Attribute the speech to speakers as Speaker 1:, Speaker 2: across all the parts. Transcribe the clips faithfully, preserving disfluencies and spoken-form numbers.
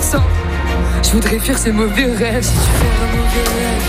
Speaker 1: sang. Je voudrais fuir ces mauvais rêves. Si tu fais un mauvais rêve,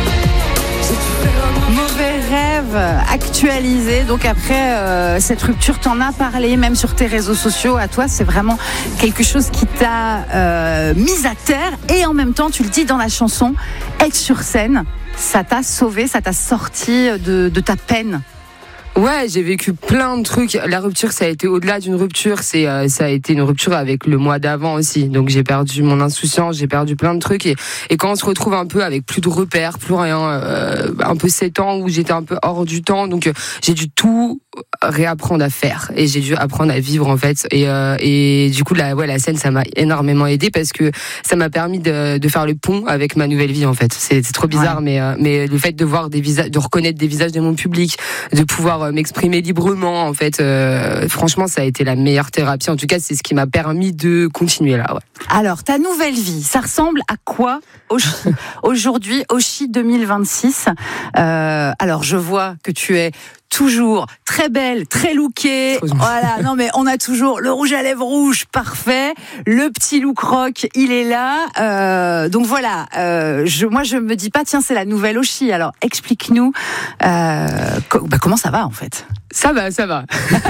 Speaker 1: si tu fais un
Speaker 2: mauvais rêve actualisé. Donc après euh, cette rupture, t'en as parlé même sur tes réseaux sociaux. À toi, c'est vraiment quelque chose qui t'a euh, mise à terre. Et en même temps, tu le dis dans la chanson, être sur scène, ça t'a sauvé, ça t'a sorti de, de ta peine.
Speaker 1: Ouais, j'ai vécu plein de trucs. La rupture, ça a été au-delà d'une rupture. C'est, euh, ça a été une rupture avec le mois d'avant aussi. Donc j'ai perdu mon insouciance, j'ai perdu plein de trucs. Et, et quand on se retrouve un peu avec plus de repères, plus rien, euh, un peu sept ans où j'étais un peu hors du temps. Donc euh, j'ai dû tout réapprendre à faire et j'ai dû apprendre à vivre en fait. Et, euh, et du coup, la, ouais, la scène, ça m'a énormément aidé parce que ça m'a permis de, de faire le pont avec ma nouvelle vie en fait. C'est, c'est trop bizarre, ouais. mais, euh, mais le fait de voir des visages, de reconnaître des visages de mon public, de pouvoir m'exprimer librement en fait euh, franchement ça a été la meilleure thérapie, en tout cas c'est ce qui m'a permis de continuer là. Ouais.
Speaker 2: Alors ta nouvelle vie, ça ressemble à quoi aujourd'hui, Oshi deux mille vingt-six? euh, alors je vois que tu es toujours très belle, très lookée. Voilà, non mais on a toujours le rouge à lèvres rouge, parfait. Le petit look rock, il est là. Euh, donc voilà, euh, je, moi je me dis pas tiens c'est la nouvelle Oshi. Alors explique-nous euh, co- bah, comment ça va en fait.
Speaker 1: Ça va, ça va.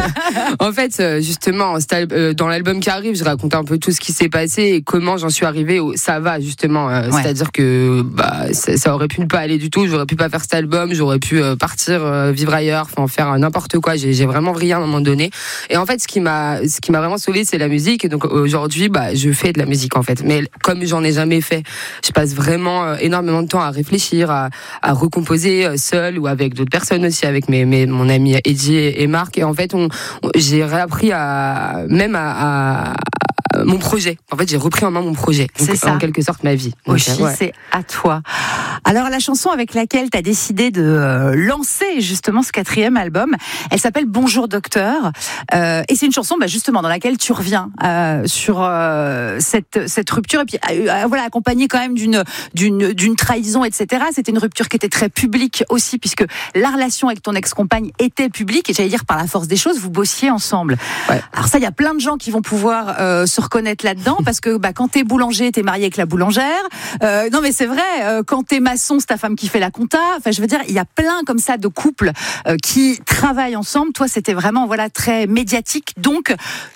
Speaker 1: En fait, justement, dans l'album qui arrive, je raconte un peu tout ce qui s'est passé et comment j'en suis arrivée au ça va, justement. Ouais. C'est-à-dire que bah, ça, ça aurait pu ne pas aller du tout. J'aurais pu pas faire cet album, j'aurais pu partir vivre ailleurs, enfin faire n'importe quoi. J'ai, j'ai vraiment vrillé à un moment donné. Et en fait, ce qui m'a, ce qui m'a vraiment saoulée, c'est la musique. Et donc aujourd'hui, bah, je fais de la musique en fait. Mais comme j'en ai jamais fait, je passe vraiment énormément de temps à réfléchir, à, à recomposer seul ou avec d'autres personnes aussi, avec mes, mes mon ami Eddie et Marc. Et en fait, on, on, j'ai réappris à même à, à, à mon projet. En fait, j'ai repris en main mon projet. Donc, c'est ça. En quelque sorte, ma vie. Donc,
Speaker 2: Oshi, ouais. C'est à toi. Alors, la chanson avec laquelle tu as décidé de euh, lancer justement ce quatrième album, elle s'appelle Bonjour Docteur. Euh, et c'est une chanson, bah, justement, dans laquelle tu reviens euh, sur euh, cette, cette rupture. Et puis, euh, voilà, accompagnée quand même d'une, d'une, d'une trahison, et cetera. C'était une rupture qui était très publique aussi, puisque la relation avec ton ex-compagne était publique. Et j'allais dire, par la force des choses, vous bossiez ensemble. Ouais. Alors ça, il y a plein de gens qui vont pouvoir euh, se reconnaître là-dedans, parce que bah, quand t'es boulanger, t'es marié avec la boulangère. Euh, non mais c'est vrai, euh, quand t'es maçon, c'est ta femme qui fait la compta. Enfin, je veux dire, il y a plein comme ça de couples euh, qui travaillent ensemble. Toi, c'était vraiment voilà très médiatique. Donc,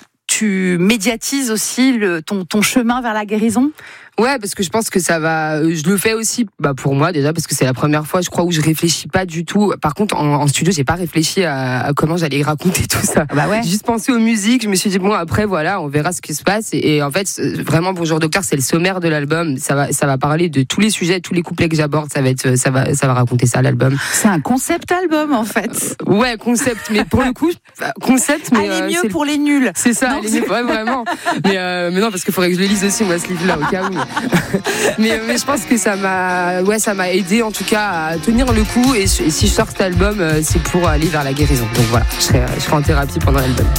Speaker 2: tu médiatises aussi le, ton, ton chemin vers la guérison ?
Speaker 1: Ouais, parce que je pense que ça va. Je le fais aussi, bah pour moi déjà, parce que c'est la première fois, je crois, où je réfléchis pas du tout. Par contre, en, en studio, j'ai pas réfléchi à, à comment j'allais raconter tout ça.
Speaker 2: Bah ouais.
Speaker 1: J'ai juste pensé aux musiques. Je me suis dit bon, après voilà, on verra ce qui se passe. Et, et en fait, vraiment, Bonjour Docteur, c'est le sommaire de l'album. Ça va, ça va parler de tous les sujets, tous les couplets que j'aborde. Ça va être, ça va, ça va raconter ça l'album.
Speaker 2: C'est un concept album en fait.
Speaker 1: Euh, ouais, concept, mais pour le coup, concept. Mais
Speaker 2: allez
Speaker 1: euh,
Speaker 2: mieux pour les nuls.
Speaker 1: C'est ça, allez mieux, ouais, vraiment. Mais, euh, mais non, parce qu'il faudrait que je le lise aussi moi ce livre-là au cas où. mais, mais je pense que ça m'a, ouais, ça m'a aidé en tout cas à tenir le coup. Et, et si je sors cet album, c'est pour aller vers la guérison. Donc voilà, je serai, je serai en thérapie pendant l'album.